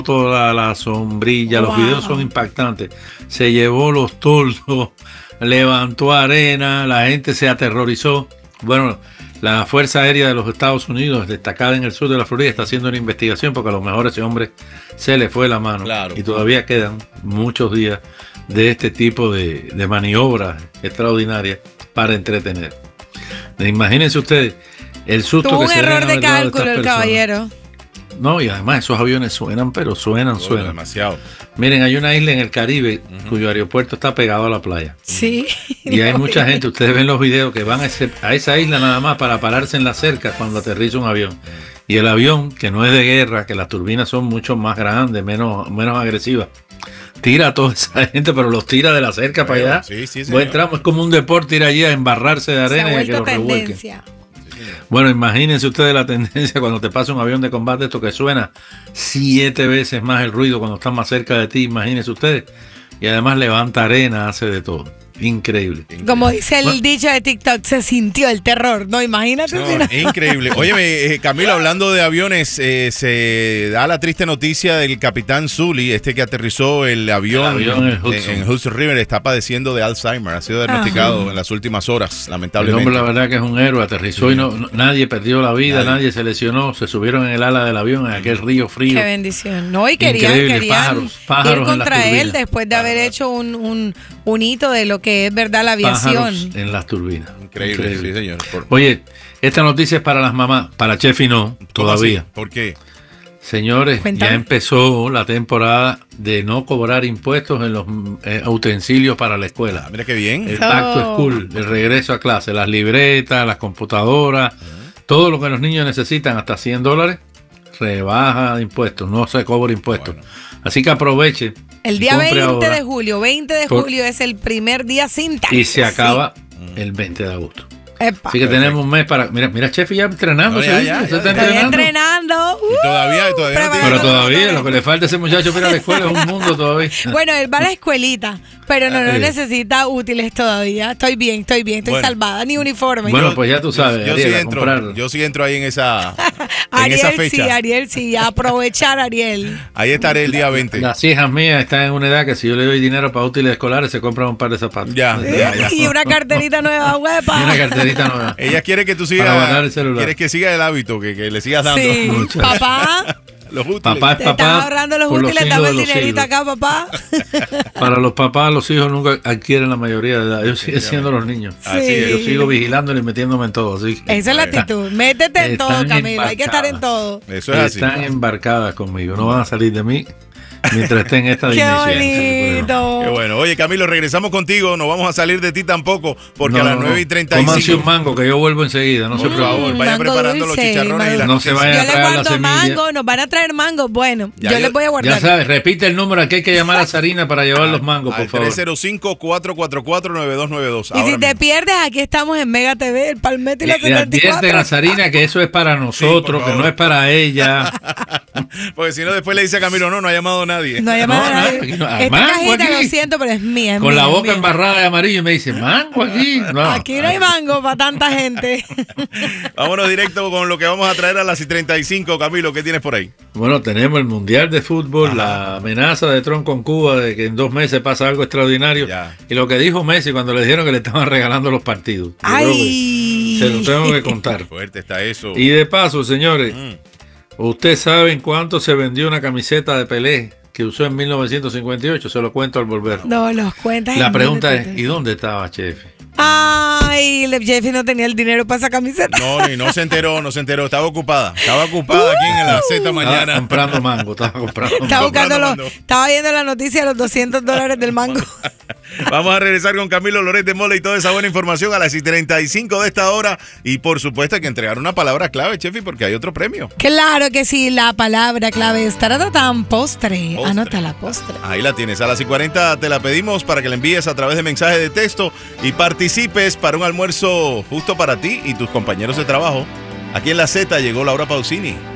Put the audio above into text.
toda la sombrilla, los videos son impactantes. Se llevó los toldos, levantó arena, la gente se aterrorizó. Bueno, la Fuerza Aérea de los Estados Unidos, destacada en el sur de la Florida, está haciendo una investigación porque a lo mejor ese hombre se le fue la mano. Claro. Y todavía quedan muchos días de este tipo de maniobras extraordinarias para entretener. Imagínense ustedes el susto Tuvo que un se error de deben haber dado cálculo estas el personas. caballero. No, y además esos aviones suenan, pero suenan. Demasiado. Miren, hay una isla en el Caribe cuyo aeropuerto está pegado a la playa. Sí. Y hay mucha gente, ustedes ven los videos, que van a esa isla nada más para pararse en la cerca cuando aterriza un avión. Y el avión, que no es de guerra, que las turbinas son mucho más grandes, menos agresivas, tira a toda esa gente, pero los tira de la cerca para allá. Sí, Buen tramo, es como un deporte ir allí a embarrarse de arena Se ha y a que vuelto los revuelquen. tendencia. Bueno, imagínense ustedes la tendencia cuando te pasa un avión de combate, esto que suena 7 veces más el ruido cuando está más cerca de ti, imagínense ustedes. Y además levanta arena, hace de todo. Increíble. Como dice el dicho de TikTok, se sintió el terror, ¿no? Imagínate. No, increíble. Óyeme, Camilo, hablando de aviones, se da la triste noticia del capitán Zully, que aterrizó el avión en Hudson River, está padeciendo de Alzheimer, ha sido diagnosticado en las últimas horas, lamentablemente. El hombre, la verdad que es un héroe, aterrizó y nadie perdió la vida, nadie se lesionó, se subieron en el ala del avión en aquel río frío. Qué bendición. No, y querían pájaros ir contra él después de haber hecho un hito de lo que es verdad la aviación. Pájaros en las turbinas. Increíble. Sí, señor. Oye, esta noticia es para las mamás, para Chefi no, todavía. ¿Por qué? Señores, Cuéntame. ya empezó la temporada de no cobrar impuestos en los utensilios para la escuela. Mira qué bien. El back to school, el regreso a clase, las libretas, las computadoras, todo lo que los niños necesitan, hasta $100, rebaja de impuestos, no se cobra impuestos. Bueno. Así que aproveche. El día 20 de julio, 20 de julio es el primer día sin taxes. Y se acaba el 20 de agosto. Epa. Así que tenemos un mes para... Mira, Chefi ya entrenando. No, ya, se está Estoy entrenando. Todavía no Pero todavía lo que le falta a ese muchacho para ir a la escuela es un mundo todavía. Bueno, él va a la escuelita, pero no necesita útiles todavía. Estoy bien, estoy Bueno. salvada, ni uniforme. Bueno, pues ya tú sabes, Yo Ariel, sí entro ahí en esa Ariel fecha. sí, a aprovechar, Ariel. Ahí estaré el día 20. Las hijas mías están en una edad que si yo le doy dinero para útiles escolares se compran un par de zapatos. Ya. Y una carterita nueva, huepa. Y una carterita nueva. Ella quiere que tú Para guardar el sigas, celular. quieres que siga el hábito, que le sigas dando. Sí, papá, Los útiles. Papá es te estás papá. ahorrando los por útiles, siglos dame de el los dinerito siglos. acá, papá. Para los papás, los hijos nunca adquieren la mayoría de edad. Ellos siguen siendo los niños. Así Sí. es. Yo sigo vigilándole y metiéndome en todo. Así que Esa es la actitud. Métete en todo, Están Camilo. Hay que estar en embarcadas. todo. Eso es así. están embarcadas conmigo. No van a salir de mí mientras estén en esta Qué dimensión. bonito. Qué bueno. Oye, Camilo, regresamos contigo. No vamos a salir de ti tampoco, porque a las 9:35. Cómanse un mango que yo vuelvo enseguida. No se Por favor, preocupen. vaya mango preparando los dulce, chicharrones y las No se vayan Yo a les traer la guardo semilla. mango, nos van a traer mango. Bueno, Ya yo yo- les voy a Ya guardar. sabes, repite el número al que hay que llamar a Sarina para llevar los mangos, por al favor. 305-444-9292. Y si te pierdes, aquí estamos en Mega TV, el Palmetto y la Le advierten 74. a Sarina que eso es para nosotros, favor. que no es para ella. Porque si no, después le dice a Camilo, no ha llamado nadie. No hay llamado No, a nadie. aquí no. Esta Mango cajita, aquí. lo siento, pero es mía. Con la boca mía. embarrada de amarillo y me dice, mango aquí. No. Aquí no hay mango para tanta gente. Vámonos directo con lo que vamos a traer a las 35. Camilo, ¿qué tienes por ahí? Bueno, tenemos el Mundial de Fútbol, la amenaza de Trump con Cuba de que en 2 meses pasa algo extraordinario. Ya. Y lo que dijo Messi cuando le dijeron que le estaban regalando los partidos. Yo creo que Ay. se lo tengo que contar. Fuerte está eso. Y de paso, señores, ¿ustedes saben cuánto se vendió una camiseta de Pelé que usó en 1958? Se lo cuento al volver. No, los cuentas. La en pregunta es, minutos. ¿y dónde estaba Chefi? Ay, Jeffy no tenía el dinero para esa camiseta. No, y no se enteró. Estaba ocupada aquí en la Z Estaba mañana. comprando mango, estaba comprando Estaba mango. buscando Comprando mango. estaba viendo la noticia de los $200 del mango. Vamos a regresar con Camilo Loret de Mola y toda esa buena información a las 35 de esta hora. Y por supuesto hay que entregar una palabra clave, Chefi, porque hay otro premio. Claro que sí, la palabra clave es taratán, postre. Postre. Anota la postre. Ahí la tienes. A las 40 te la pedimos para que la envíes a través de mensaje de texto y participes para un almuerzo justo para ti y tus compañeros de trabajo. Aquí en la Z llegó Laura Pausini.